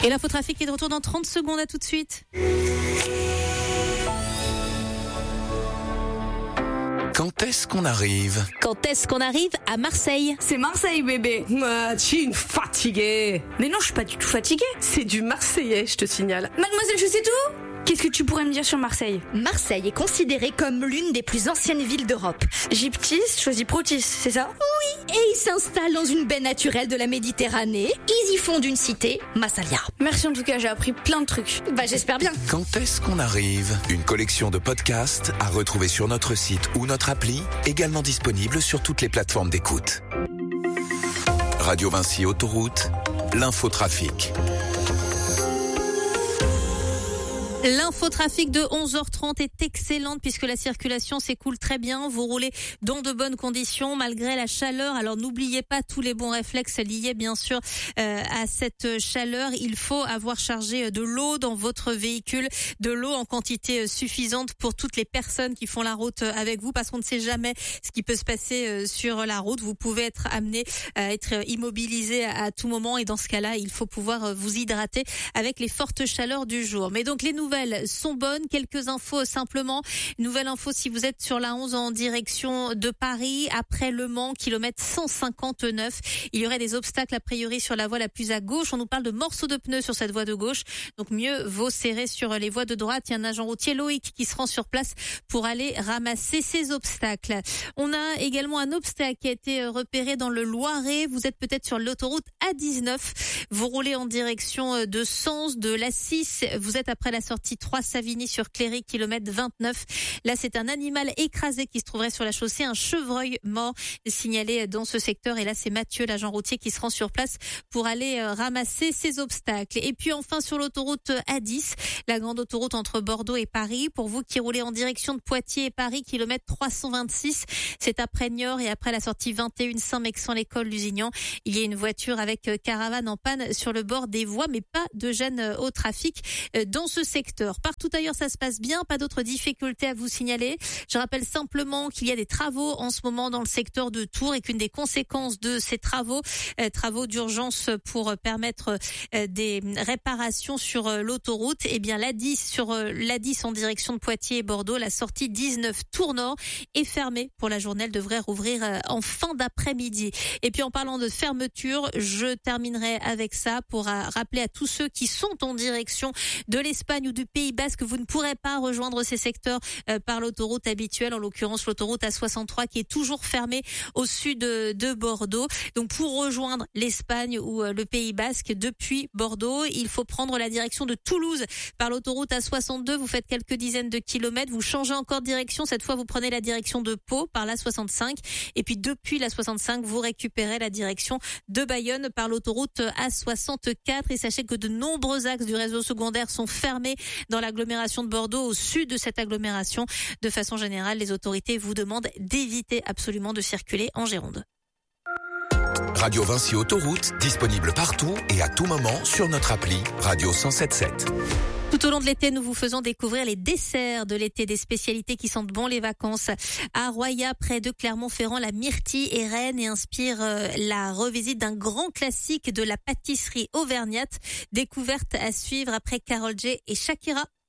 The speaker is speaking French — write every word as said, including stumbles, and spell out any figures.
Et l'infotrafic est de retour dans trente secondes, à tout de suite. Quand est-ce qu'on arrive ? Quand est-ce qu'on arrive à Marseille ? C'est Marseille, bébé. Ah, tu es une fatiguée. Mais non, je suis pas du tout fatiguée. C'est du marseillais, je te signale. Mademoiselle, je sais tout. Qu'est-ce que tu pourrais me dire sur Marseille ? Marseille est considérée comme l'une des plus anciennes villes d'Europe. Gyptis choisit Protis, c'est ça ? Oui, et ils s'installent dans une baie naturelle de la Méditerranée. Ils y fondent une cité, Massalia. Merci en tout cas, j'ai appris plein de trucs. Bah j'espère bien. Quand est-ce qu'on arrive ? Une collection de podcasts à retrouver sur notre site ou notre appli, également disponible sur toutes les plateformes d'écoute. Radio Vinci Autoroute, l'infotrafic. L'infotrafic de onze heures trente est excellente puisque la circulation s'écoule très bien. Vous roulez dans de bonnes conditions malgré la chaleur. Alors n'oubliez pas tous les bons réflexes liés bien sûr euh, à cette chaleur. Il faut avoir chargé de l'eau dans votre véhicule, de l'eau en quantité suffisante pour toutes les personnes qui font la route avec vous parce qu'on ne sait jamais ce qui peut se passer sur la route. Vous pouvez être amené à être immobilisé à tout moment et dans ce cas-là, il faut pouvoir vous hydrater avec les fortes chaleurs du jour. Mais donc les nouvelles sont bonnes. Quelques infos simplement. Nouvelle info si vous êtes sur la onze en direction de Paris, après Le Mans, kilomètre cent cinquante-neuf. Il y aurait des obstacles a priori sur la voie la plus à gauche. On nous parle de morceaux de pneus sur cette voie de gauche. Donc mieux vaut serrer sur les voies de droite. Il y a un agent routier, Loïc, qui se rend sur place pour aller ramasser ces obstacles. On a également un obstacle qui a été repéré dans le Loiret. Vous êtes peut-être sur l'autoroute A dix-neuf. Vous roulez en direction de Sens, de l'A six. Vous êtes après la sortie trois Savigny sur Cléry, kilomètre vingt-neuf. Là, c'est un animal écrasé qui se trouverait sur la chaussée, un chevreuil mort signalé dans ce secteur. Et là, c'est Mathieu, l'agent routier, qui se rend sur place pour aller ramasser ces obstacles. Et puis enfin, sur l'autoroute A dix, la grande autoroute entre Bordeaux et Paris. Pour vous qui roulez en direction de Poitiers et Paris, kilomètre trois cent vingt-six, c'est après Niort et après la sortie vingt et un Saint-Mexan-l'École Lusignan. Il y a une voiture avec caravane en panne sur le bord des voies, mais pas de gêne au trafic dans ce secteur. Partout ailleurs, ça se passe bien, pas d'autres difficultés à vous signaler. Je rappelle simplement qu'il y a des travaux en ce moment dans le secteur de Tours et qu'une des conséquences de ces travaux, euh, travaux d'urgence pour permettre euh, des réparations sur euh, l'autoroute, eh bien l'A dix sur euh, l'A dix en direction de Poitiers et Bordeaux, la sortie dix-neuf Tours Nord est fermée pour la journée. Elle devrait rouvrir euh, en fin d'après-midi. Et puis en parlant de fermeture, je terminerai avec ça pour euh, rappeler à tous ceux qui sont en direction de l'Espagne ou du Pays Basque, vous ne pourrez pas rejoindre ces secteurs euh, par l'autoroute habituelle, en l'occurrence l'autoroute A soixante-trois qui est toujours fermée au sud de, de Bordeaux. Donc pour rejoindre l'Espagne ou euh, le Pays Basque depuis Bordeaux, il faut prendre la direction de Toulouse par l'autoroute A soixante-deux. Vous faites quelques dizaines de kilomètres, vous changez encore de direction. Cette fois, vous prenez la direction de Pau par l'A soixante-cinq. Et puis depuis l'A soixante-cinq, vous récupérez la direction de Bayonne par l'autoroute A soixante-quatre. Et sachez que de nombreux axes du réseau secondaire sont fermés dans l'agglomération de Bordeaux, au sud de cette agglomération. De façon générale, les autorités vous demandent d'éviter absolument de circuler en Gironde. Radio Vinci Autoroute, disponible partout et à tout moment sur notre appli Radio cent sept sept. Tout au long de l'été, nous vous faisons découvrir les desserts de l'été, des spécialités qui sentent bon les vacances. À Roya, près de Clermont-Ferrand, la myrtille est reine et inspire la revisite d'un grand classique de la pâtisserie auvergnate. Découverte à suivre après Carole J et Shakira.